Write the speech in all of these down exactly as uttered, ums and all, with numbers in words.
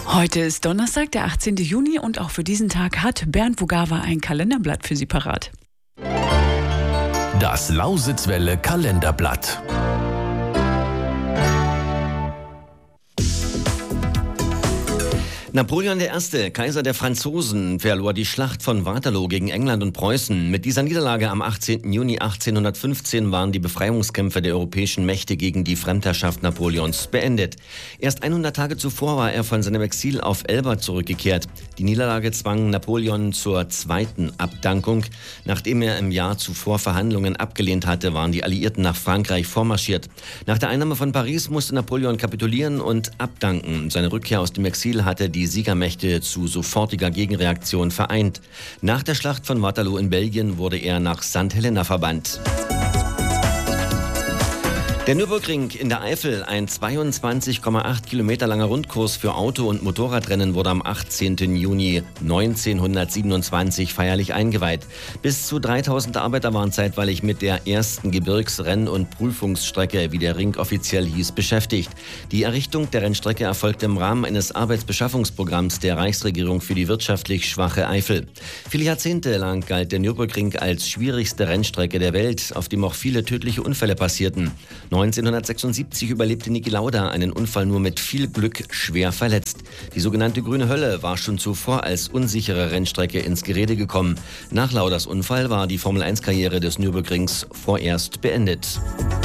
Heute ist Donnerstag, der achtzehnten Juni, und auch für diesen Tag hat Bernd Bugava ein Kalenderblatt für Sie parat. Das Lausitzwelle Kalenderblatt. Napoleon der Erste, Kaiser der Franzosen, verlor die Schlacht von Waterloo gegen England und Preußen. Mit dieser Niederlage am achtzehnten Juni achtzehnhundertfünfzehn waren die Befreiungskämpfe der europäischen Mächte gegen die Fremdherrschaft Napoleons beendet. Erst hundert Tage zuvor war er von seinem Exil auf Elba zurückgekehrt. Die Niederlage zwang Napoleon zur zweiten Abdankung. Nachdem er im Jahr zuvor Verhandlungen abgelehnt hatte, waren die Alliierten nach Frankreich vormarschiert. Nach der Einnahme von Paris musste Napoleon kapitulieren und abdanken. Seine Rückkehr aus dem Exil hatte die Die Siegermächte zu sofortiger Gegenreaktion vereint. Nach der Schlacht von Waterloo in Belgien wurde er nach Sankt Helena verbannt. Der Nürburgring in der Eifel, ein zweiundzwanzig Komma acht Kilometer langer Rundkurs für Auto- und Motorradrennen, wurde am achtzehnten Juni neunzehnhundertsiebenundzwanzig feierlich eingeweiht. Bis zu dreitausend Arbeiter waren zeitweilig mit der ersten Gebirgsrenn- und Prüfungsstrecke, wie der Ring offiziell hieß, beschäftigt. Die Errichtung der Rennstrecke erfolgte im Rahmen eines Arbeitsbeschaffungsprogramms der Reichsregierung für die wirtschaftlich schwache Eifel. Viele Jahrzehnte lang galt der Nürburgring als schwierigste Rennstrecke der Welt, auf dem auch viele tödliche Unfälle passierten. neunzehnhundertsechsundsiebzig überlebte Niki Lauda einen Unfall nur mit viel Glück schwer verletzt. Die sogenannte Grüne Hölle war schon zuvor als unsichere Rennstrecke ins Gerede gekommen. Nach Laudas Unfall war die Formel eins Karriere des Nürburgrings vorerst beendet.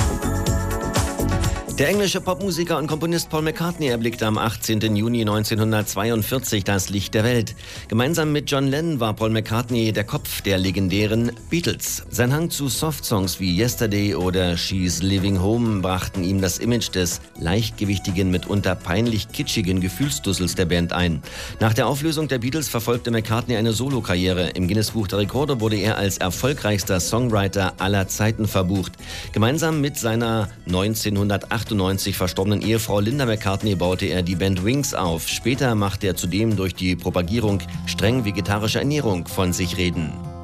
Der englische Popmusiker und Komponist Paul McCartney erblickte am achtzehnten Juni neunzehnhundertzweiundvierzig das Licht der Welt. Gemeinsam mit John Lennon war Paul McCartney der Kopf der legendären Beatles. Sein Hang zu Softsongs wie Yesterday oder She's Living Home brachten ihm das Image des leichtgewichtigen, mitunter peinlich kitschigen Gefühlsdussels der Band ein. Nach der Auflösung der Beatles verfolgte McCartney eine Solokarriere. Im Guinness-Buch der Rekorde wurde er als erfolgreichster Songwriter aller Zeiten verbucht. Gemeinsam mit seiner neunzehnhundertachtundneunzig verstorbenen Ehefrau Linda McCartney baute er die Band Wings auf. Später machte er zudem durch die Propagierung streng vegetarischer Ernährung von sich reden.